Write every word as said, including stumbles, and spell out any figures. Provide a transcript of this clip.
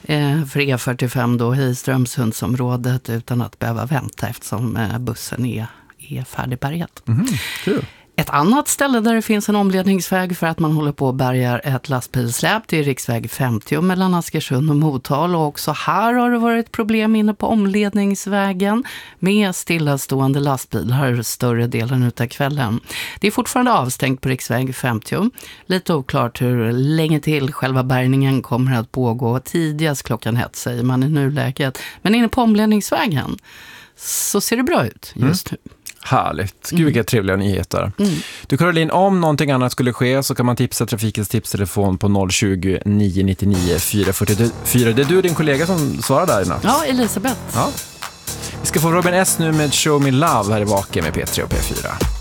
eh, för E fyrtiofem då i Strömsundsområdet utan att behöva vänta eftersom eh, bussen är, är färdigbärgad. Mm, kul. Ett annat ställe där det finns en omledningsväg för att man håller på och bärgar ett lastbilsläp, det är riksväg femtio mellan Askersund och Motala. Och också här har det varit problem inne på omledningsvägen med stillastående lastbilar större delen utav kvällen. Det är fortfarande avstängt på riksväg femtio. Lite oklart hur länge till själva bärgningen kommer att pågå. Tidigast klockan ett säger man i nuläget. Men inne på omledningsvägen så ser det bra ut just mm. nu. Härligt. Gud, vilka trevliga nyheter. Mm. Du Caroline, om någonting annat skulle ske så kan man tipsa Trafikens tipstelefon på noll tjugo, nio nittionio, fyra fyrtiofyra. Det är du och din kollega som svarar där i natt. Ja, Elisabeth. Ja. Vi ska få Robin S nu med Show Me Love här i Vaken med P tre och P fyra.